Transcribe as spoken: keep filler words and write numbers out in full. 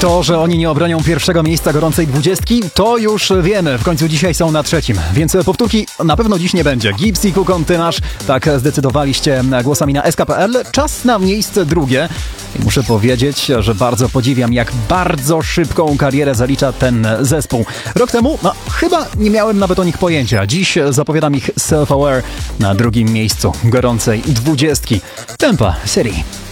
To, że oni nie obronią pierwszego miejsca gorącej dwudziestki, to już wiemy. W końcu dzisiaj są na trzecim, więc powtórki na pewno dziś nie będzie. Gibbs i Kukon, ty nasz, tak zdecydowaliście głosami na S K kropka P L. Czas na miejsce drugie. I muszę powiedzieć, że bardzo podziwiam, jak bardzo szybką karierę zalicza ten zespół. Rok temu, no chyba nie miałem nawet o nich pojęcia. Dziś zapowiadam ich Self-Aware na drugim miejscu gorącej dwudziestki. Tempa City.